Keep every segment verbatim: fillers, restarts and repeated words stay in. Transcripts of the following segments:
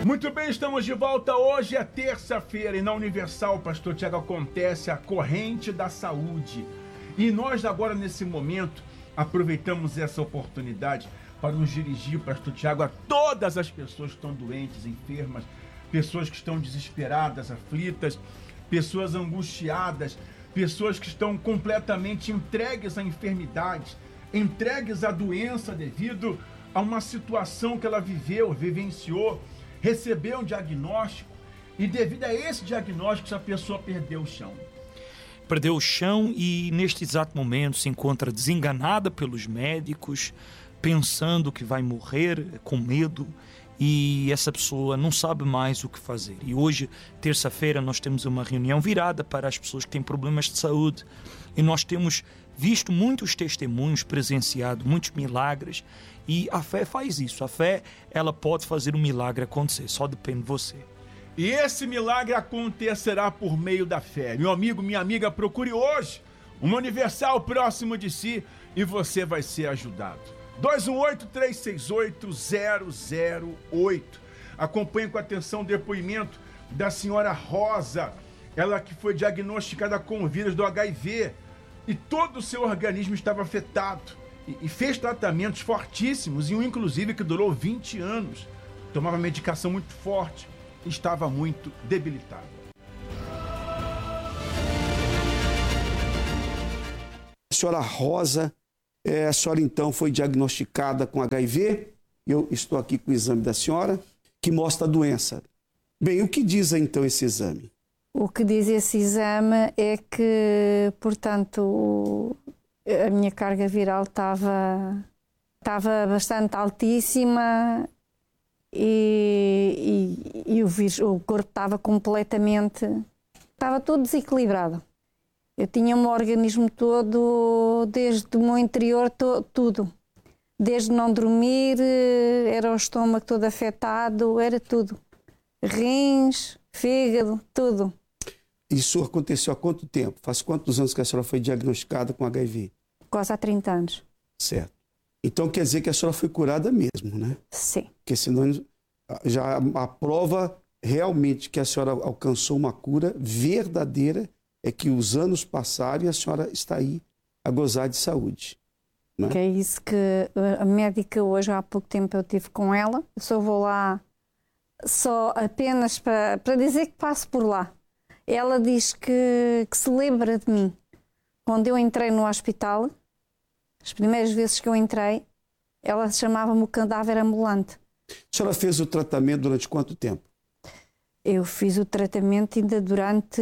Muito bem, estamos de volta. Hoje é terça-feira e na Universal, pastor Tiago, acontece a Corrente da Saúde. E nós agora, nesse momento, aproveitamos essa oportunidade para nos dirigir, pastor Tiago, a todas as pessoas que estão doentes, enfermas, pessoas que estão desesperadas, aflitas, pessoas angustiadas, pessoas que estão completamente entregues à enfermidade, entregues à doença devido a uma situação que ela viveu, vivenciou, recebeu um diagnóstico e devido a esse diagnóstico essa pessoa perdeu o chão. Perdeu o chão e neste exato momento se encontra desenganada pelos médicos, pensando que vai morrer, com medo, e essa pessoa não sabe mais o que fazer. E hoje, terça-feira, nós temos uma reunião virada para as pessoas que têm problemas de saúde e nós temos visto muitos testemunhos, presenciado muitos milagres, e a fé faz isso. A fé, ela pode fazer um milagre acontecer, só depende de você. E esse milagre acontecerá por meio da fé. Meu amigo, minha amiga, procure hoje uma Universal próximo de si e você vai ser ajudado. dois um oito, três seis oito, zero zero oito. Acompanhe com atenção o depoimento da senhora Rosa, ela que foi diagnosticada com o vírus do agá i vê e todo o seu organismo estava afetado e, e fez tratamentos fortíssimos e um inclusive que durou vinte anos. Tomava medicação muito forte e estava muito debilitada. A senhora Rosa, é, a senhora então foi diagnosticada com agá i vê. Eu estou aqui com o exame da senhora, que mostra a doença. Bem, o que diz então esse exame? O que diz esse exame é que, portanto, a minha carga viral estava, estava bastante altíssima e, e, e o, vírus, o corpo estava completamente... Estava todo desequilibrado. Eu tinha o meu organismo todo, desde o meu interior, to, tudo. Desde não dormir, era o estômago todo afetado, era tudo. Rins, fígado, tudo. Isso aconteceu há quanto tempo? Faz quantos anos que a senhora foi diagnosticada com agá i vê? Quase há trinta anos. Certo. Então quer dizer que a senhora foi curada mesmo, né? Sim. Porque senão já a prova realmente que a senhora alcançou uma cura verdadeira é que os anos passaram e a senhora está aí a gozar de saúde. Né? Que é isso que a médica hoje, há pouco tempo eu estive com ela, eu só vou lá só apenas para, para dizer que passo por lá. Ela diz que, que se lembra de mim. Quando eu entrei no hospital, as primeiras vezes que eu entrei, ela chamava-me o cadáver ambulante. A senhora fez o tratamento durante quanto tempo? Eu fiz o tratamento ainda durante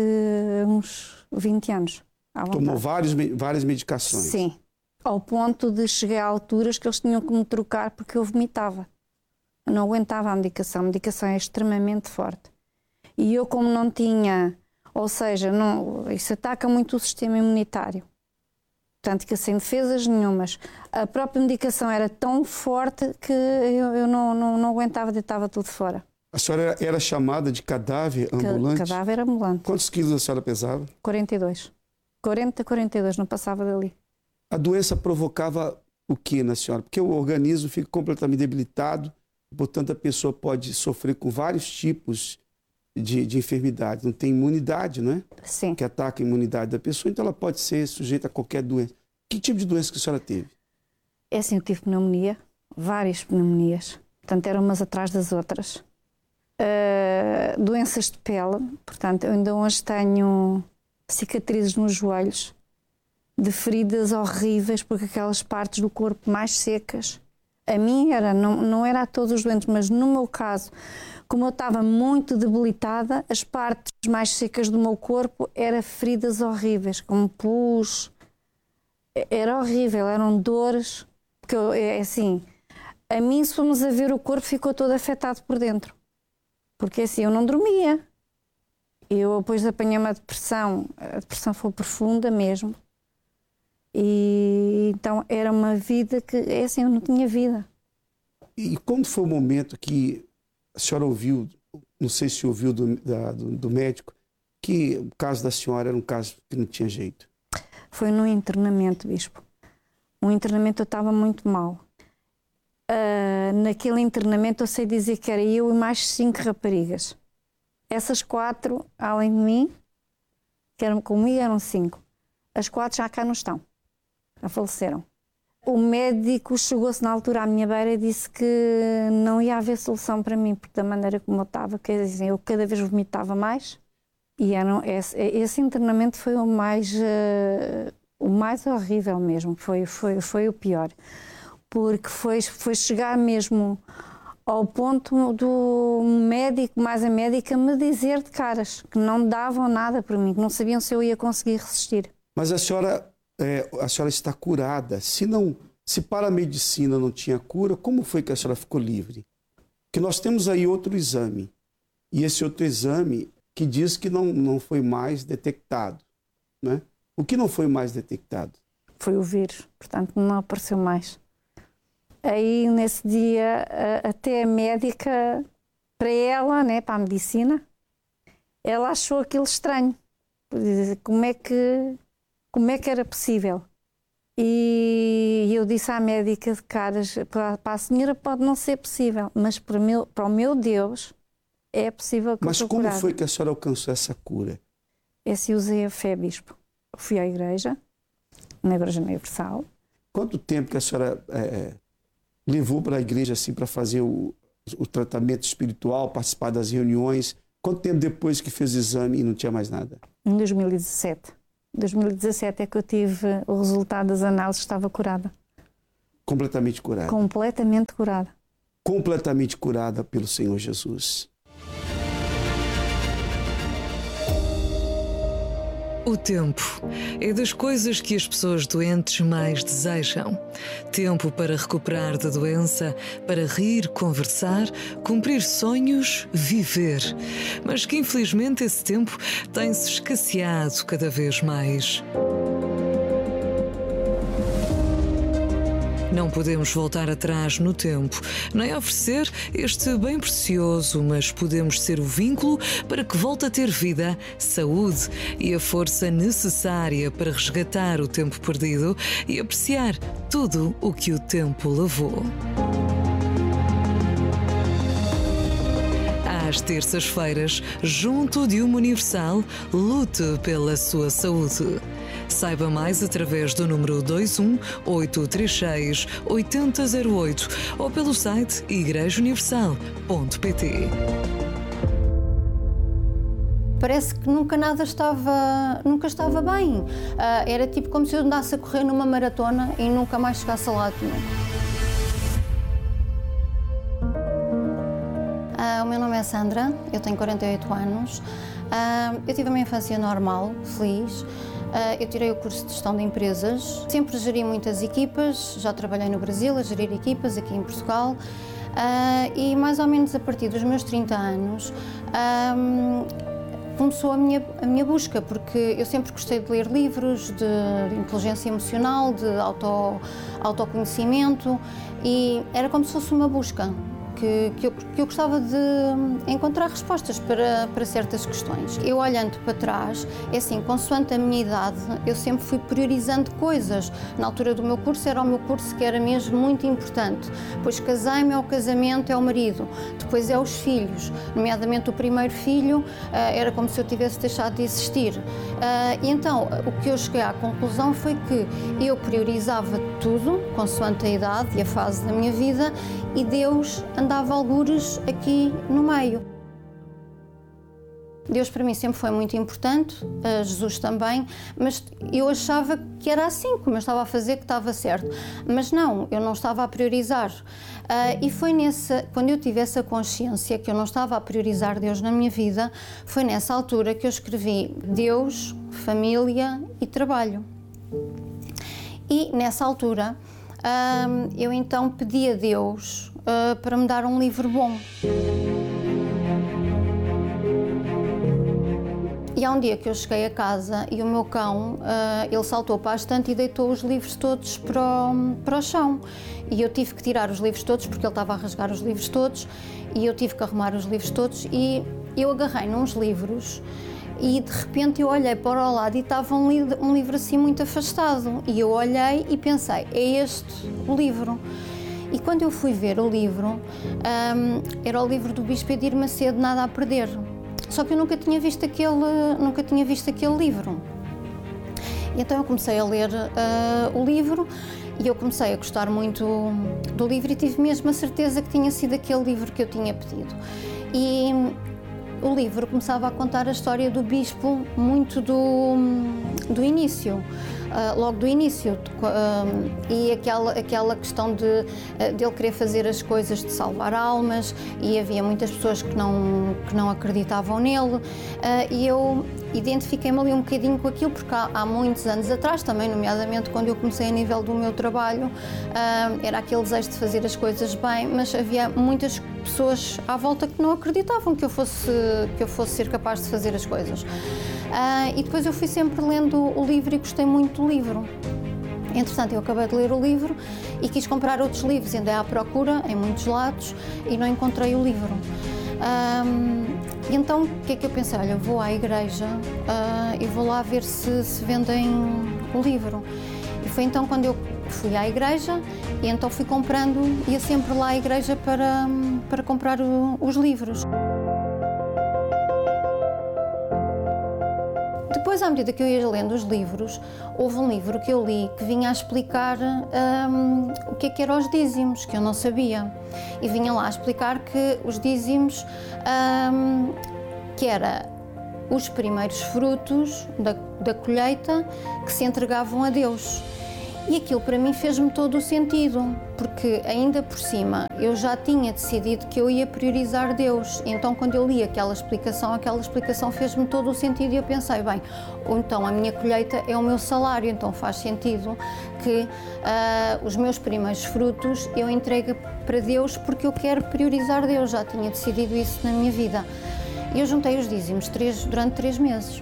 uns vinte anos. Tomou vários, várias medicações? Sim. Ao ponto de chegar a alturas que eles tinham que me trocar porque eu vomitava. Eu não aguentava a medicação. A medicação é extremamente forte. E eu, como não tinha... Ou seja, não, isso ataca muito o sistema imunitário. Portanto, que sem defesas nenhumas. A própria medicação era tão forte que eu, eu não, não, não aguentava, deitava tudo fora. A senhora era chamada de cadáver ambulante? Cadáver ambulante. Quantos quilos a senhora pesava? quarenta e dois. quarenta, quarenta e dois, não passava dali. A doença provocava o que na senhora? Porque o organismo fica completamente debilitado, portanto a pessoa pode sofrer com vários tipos de, de enfermidades. Não tem imunidade, não é? Sim. Que ataca a imunidade da pessoa, então ela pode ser sujeita a qualquer doença. Que tipo de doença que a senhora teve? É assim, eu tive pneumonia, várias pneumonias, portanto eram umas atrás das outras. Uh, doenças de pele, portanto eu ainda hoje tenho cicatrizes nos joelhos, de feridas horríveis, porque aquelas partes do corpo mais secas, a mim era, não, não era a todos os doentes, mas no meu caso, como eu estava muito debilitada, as partes mais secas do meu corpo eram feridas horríveis, como pus, era horrível, eram dores, porque eu, é assim, a mim se formos a ver o corpo ficou todo afetado por dentro, porque assim, eu não dormia, eu depois apanhei uma depressão, a depressão foi profunda mesmo, e então era uma vida que, é assim, eu não tinha vida. E quando foi o momento que a senhora ouviu, não sei se ouviu do, da, do, do médico, que o caso da senhora era um caso que não tinha jeito? Foi no internamento, bispo. No internamento eu estava muito mal. uh, naquele internamento eu sei dizer que era eu e mais cinco raparigas. Essas quatro, além de mim, que eram comigo, eram cinco. As quatro já cá não estão, já faleceram. O médico chegou-se na altura à minha beira e disse que não ia haver solução para mim, porque da maneira como eu estava, quer dizer, eu cada vez vomitava mais, e era, esse, esse internamento foi o mais, uh, o mais horrível mesmo, foi, foi, foi o pior, porque foi, foi chegar mesmo ao ponto do médico, mais a médica, me dizer de caras que não davam nada por mim, que não sabiam se eu ia conseguir resistir. Mas a senhora, é, a senhora está curada. Se não, se para a medicina não tinha cura, como foi que a senhora ficou livre? Porque nós temos aí outro exame. E esse outro exame que diz que não, não foi mais detectado, né? O que não foi mais detectado? Foi o vírus, portanto não apareceu mais. Aí nesse dia até a médica, para ela, né, para a medicina, ela achou aquilo estranho. Como é que... Como é que era possível? E eu disse à médica de caras, para a senhora pode não ser possível, mas para o meu, para o meu Deus é possível que mas eu como curada. foi que a senhora alcançou essa cura? É se usei a fé, bispo. Fui à igreja, na Igreja Universal. Quanto tempo que a senhora é, levou para a igreja assim, para fazer o, o tratamento espiritual, participar das reuniões? Quanto tempo depois que fez o exame e não tinha mais nada? Em dois mil e dezassete. Em dois mil e dezassete é que eu tive o resultado das análises, estava curada. Completamente curada? Completamente curada. Completamente curada pelo Senhor Jesus. O tempo é das coisas que as pessoas doentes mais desejam. Tempo para recuperar da doença, para rir, conversar, cumprir sonhos, viver. Mas que infelizmente esse tempo tem-se escasseado cada vez mais. Não podemos voltar atrás no tempo, nem oferecer este bem precioso, mas podemos ser o vínculo para que volte a ter vida, saúde e a força necessária para resgatar o tempo perdido e apreciar tudo o que o tempo levou. Às terças-feiras, junto de uma Universal, lute pela sua saúde. Saiba mais através do número dois um oito três seis oito zero zero oito ou pelo site igreja universal ponto pt. Parece que nunca nada estava, nunca estava bem. Uh, era tipo como se eu andasse a correr numa maratona e nunca mais chegasse a lado nenhum. Uh, o meu nome é Sandra, eu tenho quarenta e oito anos. Uh, eu tive uma infância normal, feliz. Uh, eu tirei o curso de gestão de empresas, sempre geri muitas equipas, já trabalhei no Brasil a gerir equipas, aqui em Portugal, uh, e mais ou menos a partir dos meus trinta anos um, começou a minha, a minha busca, porque eu sempre gostei de ler livros de, de inteligência emocional, de auto, autoconhecimento, e era como se fosse uma busca. Que, que, eu, que eu gostava de encontrar respostas para, para certas questões. Eu olhando para trás, é assim, consoante a minha idade, eu sempre fui priorizando coisas. Na altura do meu curso era o meu curso que era mesmo muito importante. Depois casei-me, é o casamento, é o marido. Depois é os filhos, nomeadamente o primeiro filho, era como se eu tivesse deixado de existir. E então, o que eu cheguei à conclusão foi que eu priorizava tudo, consoante a idade e a fase da minha vida, e Deus andava algures aqui no meio. Deus para mim sempre foi muito importante, Jesus também, mas eu achava que era assim, como eu estava a fazer, que estava certo. Mas não, eu não estava a priorizar. E foi nessa, quando eu tive essa consciência que eu não estava a priorizar Deus na minha vida, foi nessa altura que eu escrevi Deus, família e trabalho. E nessa altura, eu então pedi a Deus Uh, para me dar um livro bom. E há um dia que eu cheguei a casa e o meu cão, uh, ele saltou para a estante e deitou os livros todos para o, para o chão. E eu tive que tirar os livros todos, porque ele estava a rasgar os livros todos, e eu tive que arrumar os livros todos, e eu agarrei nos livros e de repente eu olhei para o lado e estava um, li um livro assim muito afastado. E eu olhei e pensei, é este o livro. E quando eu fui ver o livro, um, era o livro do Bispo Edir Macedo, Nada a Perder. Só que eu nunca tinha visto aquele, nunca tinha visto aquele livro. E então eu comecei a ler uh, o livro e eu comecei a gostar muito do livro e tive mesmo a certeza que tinha sido aquele livro que eu tinha pedido. E o livro começava a contar a história do Bispo muito do, do início. Uh, logo do início, uh, e aquela, aquela questão de, uh, de ele querer fazer as coisas de salvar almas, e havia muitas pessoas que não, que não acreditavam nele, uh, e eu identifiquei-me ali um bocadinho com aquilo, porque há, há muitos anos atrás, também nomeadamente quando eu comecei a nível do meu trabalho, uh, era aquele desejo de fazer as coisas bem, mas havia muitas pessoas à volta que não acreditavam que eu fosse, que eu fosse ser capaz de fazer as coisas. Uh, e depois eu fui sempre lendo o livro e gostei muito do livro. Entretanto, eu acabei de ler o livro e quis comprar outros livros, andei à procura em muitos lados e não encontrei o livro. Um, e então, o que é que eu pensei? Olha, vou à igreja uh, e vou lá ver se, se vendem o livro. E foi então quando eu fui à igreja e então fui comprando, ia sempre lá à igreja para, para comprar o, os livros. Depois, à medida que eu ia lendo os livros, houve um livro que eu li que vinha a explicar um, o que é que eram os dízimos, que eu não sabia. E vinha lá a explicar que os dízimos, um, que era os primeiros frutos da, da colheita que se entregavam a Deus. E aquilo para mim fez-me todo o sentido, porque ainda por cima eu já tinha decidido que eu ia priorizar Deus. Então quando eu li aquela explicação, aquela explicação fez-me todo o sentido e eu pensei, bem, ou então a minha colheita é o meu salário, então faz sentido que uh, os meus primeiros frutos eu entregue para Deus porque eu quero priorizar Deus, já tinha decidido isso na minha vida. E eu juntei os dízimos três, durante três meses.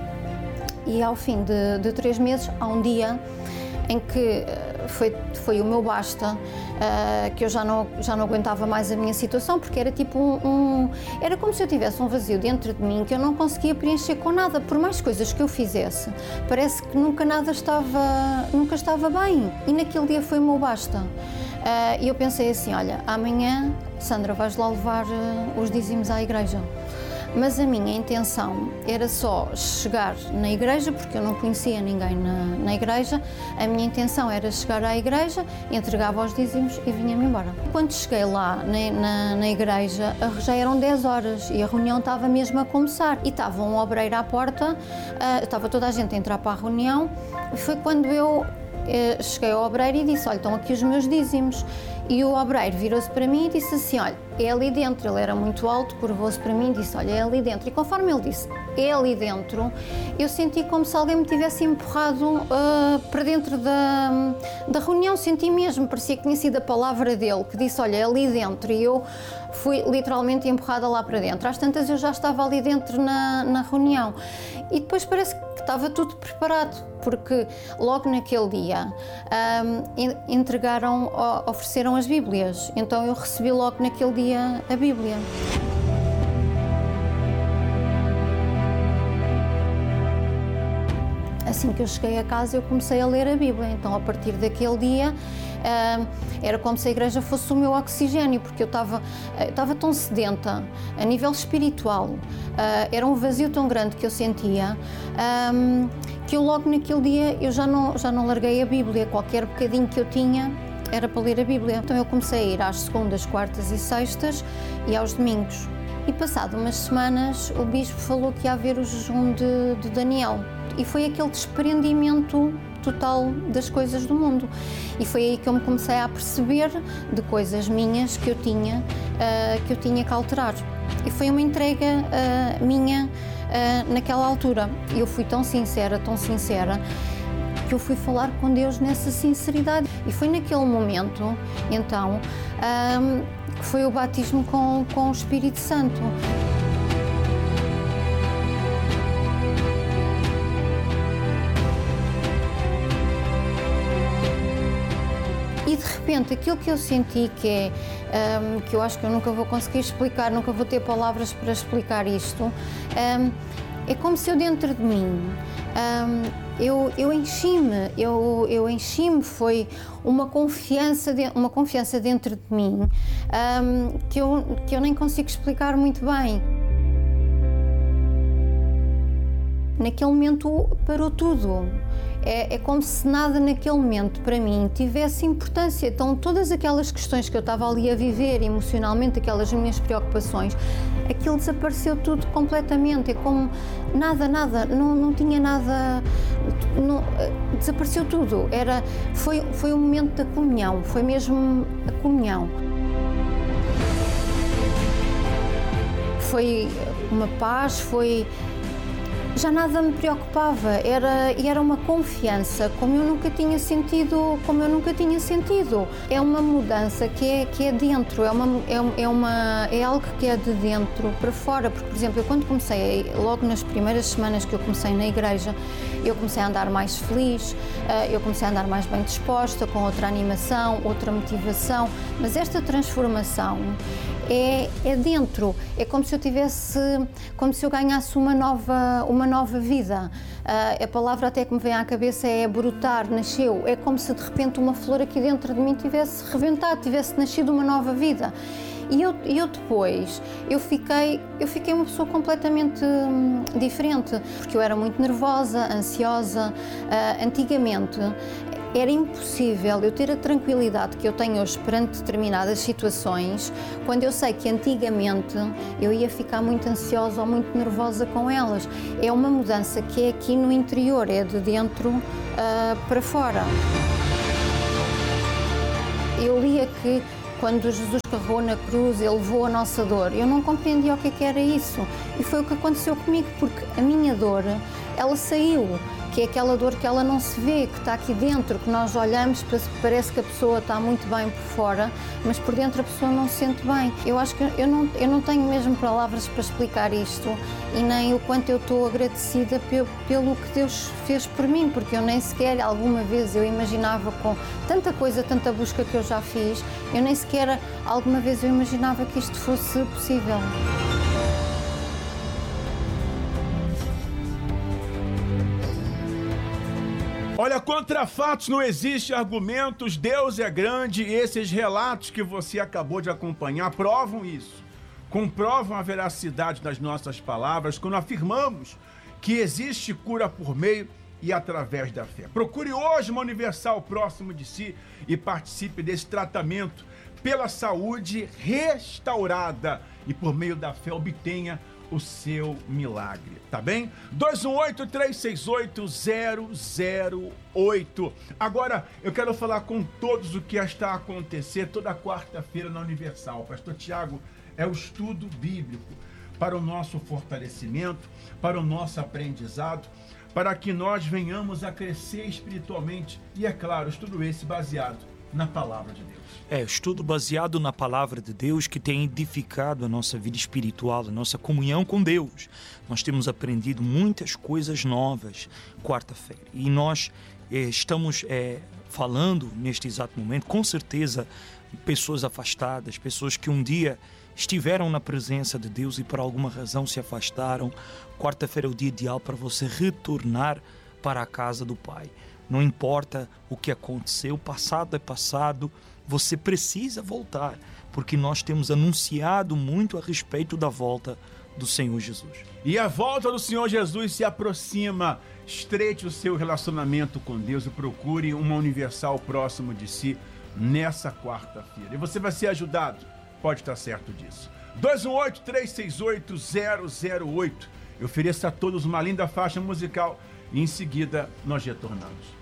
E ao fim de, de três meses, há um dia em que foi, foi o meu basta, uh, que eu já não, já não aguentava mais a minha situação, porque era tipo um, um... Era como se eu tivesse um vazio dentro de mim que eu não conseguia preencher com nada, por mais coisas que eu fizesse. Parece que nunca nada estava, nunca estava bem. E naquele dia foi o meu basta. E uh, eu pensei assim, olha, amanhã, Sandra, vais lá levar uh, os dízimos à igreja. Mas a minha intenção era só chegar na igreja, porque eu não conhecia ninguém na, na igreja. A minha intenção era chegar à igreja, entregava os dízimos e vinha-me embora. Quando cheguei lá na, na, na igreja, já eram dez horas e a reunião estava mesmo a começar. E estava um obreiro à porta, uh, estava toda a gente a entrar para a reunião. E foi quando eu uh, cheguei ao obreiro e disse, olha, estão aqui os meus dízimos. E o obreiro virou-se para mim e disse assim, olha, é ali dentro. Ele era muito alto, curvou-se para mim e disse, olha, é ali dentro. E conforme ele disse, é ali dentro, eu senti como se alguém me tivesse empurrado uh, para dentro da, da reunião. Senti mesmo, parecia que tinha sido a palavra dele, que disse, olha, é ali dentro. E eu fui literalmente empurrada lá para dentro. Às tantas eu já estava ali dentro na, na reunião. E depois parece que estava tudo preparado, porque logo naquele dia um, entregaram, ofereceram as Bíblias. Então eu recebi logo naquele dia a Bíblia. Assim que eu cheguei a casa, eu comecei a ler a Bíblia. Então, a partir daquele dia, uh, era como se a igreja fosse o meu oxigênio, porque eu estava eu estava tão sedenta, a nível espiritual. Uh, era um vazio tão grande que eu sentia, um, que eu logo naquele dia, eu já não, já não larguei a Bíblia. Qualquer bocadinho que eu tinha, era para ler a Bíblia. Então, eu comecei a ir às segundas, quartas e sextas e aos domingos. E passado umas semanas, o bispo falou que ia haver o jejum de, de Daniel. E foi aquele desprendimento total das coisas do mundo. E foi aí que eu me comecei a perceber de coisas minhas que eu tinha, uh, que eu tinha que alterar. E foi uma entrega uh, minha uh, naquela altura. Eu fui tão sincera, tão sincera, que eu fui falar com Deus nessa sinceridade. E foi naquele momento, então, um, que foi o batismo com, com o Espírito Santo. E de repente, aquilo que eu senti que é, um, que eu acho que eu nunca vou conseguir explicar, nunca vou ter palavras para explicar isto, um, é como se eu dentro de mim, um, eu, eu enchi-me, eu, eu enchi-me, foi uma confiança, de, uma confiança dentro de mim um, que, eu, que eu nem consigo explicar muito bem. Naquele momento parou tudo. É, é como se nada naquele momento, para mim, tivesse importância. Então, todas aquelas questões que eu estava ali a viver emocionalmente, aquelas minhas preocupações, aquilo desapareceu tudo completamente. É como nada, nada, não, não tinha nada, não, desapareceu tudo. Era, foi, foi o momento da comunhão, foi mesmo a comunhão. Foi uma paz, foi... Já nada me preocupava, era, e era uma confiança como eu nunca tinha sentido, como eu nunca tinha sentido. É uma mudança que é, que é dentro, é, uma, é, é, uma, é algo que é de dentro para fora, porque, por exemplo, eu quando comecei, logo nas primeiras semanas que eu comecei na igreja, eu comecei a andar mais feliz, eu comecei a andar mais bem disposta, com outra animação, outra motivação, mas esta transformação é, é dentro, é como se eu tivesse, como se eu ganhasse uma nova, uma nova vida. Uh, a palavra até que me vem à cabeça é brotar, nasceu, é como se de repente uma flor aqui dentro de mim tivesse reventado, tivesse nascido uma nova vida. E eu, eu depois, eu fiquei, eu fiquei uma pessoa completamente hum, diferente, porque eu era muito nervosa, ansiosa. Uh, antigamente, era impossível eu ter a tranquilidade que eu tenho hoje perante determinadas situações, quando eu sei que antigamente eu ia ficar muito ansiosa ou muito nervosa com elas. É uma mudança que é aqui no interior, é de dentro uh, para fora. Eu lia que quando Jesus carregou na cruz, Ele levou a nossa dor. Eu não compreendia o que, é que era isso. E foi o que aconteceu comigo, porque a minha dor, ela saiu. Que é aquela dor que ela não se vê, que está aqui dentro, que nós olhamos, parece que a pessoa está muito bem por fora, mas por dentro a pessoa não se sente bem. Eu acho que eu não, eu não tenho mesmo palavras para explicar isto e nem o quanto eu estou agradecida pelo, pelo que Deus fez por mim, porque eu nem sequer alguma vez eu imaginava, com tanta coisa, tanta busca que eu já fiz, eu nem sequer alguma vez eu imaginava que isto fosse possível. Olha, contra fatos não existe argumentos, Deus é grande e esses relatos que você acabou de acompanhar provam isso. Comprovam a veracidade das nossas palavras quando afirmamos que existe cura por meio e através da fé. Procure hoje uma Universal próximo de si e participe desse tratamento pela saúde restaurada e por meio da fé obtenha o seu milagre, tá bem? dois um oito, três seis oito, zero zero oito. Agora, eu quero falar com todos o que está a acontecer toda quarta-feira na Universal. Pastor Tiago, é o estudo bíblico para o nosso fortalecimento, para o nosso aprendizado, para que nós venhamos a crescer espiritualmente e, é claro, estudo esse baseado na palavra de Deus. É, estudo baseado na palavra de Deus que tem edificado a nossa vida espiritual, a nossa comunhão com Deus. Nós temos aprendido muitas coisas novas quarta-feira e nós é, estamos é, falando neste exato momento, com certeza, pessoas afastadas, pessoas que um dia estiveram na presença de Deus e por alguma razão se afastaram. Quarta-feira é o dia ideal para você retornar para a casa do Pai. Não importa o que aconteceu, passado é passado, você precisa voltar, porque nós temos anunciado muito a respeito da volta do Senhor Jesus. E a volta do Senhor Jesus se aproxima. Estreite o seu relacionamento com Deus e procure uma Universal próximo de si nessa quarta-feira. E você vai ser ajudado, pode estar certo disso. dois um oito, três seis oito, zero zero oito. Eu ofereço a todos uma linda faixa musical e em seguida nós retornamos.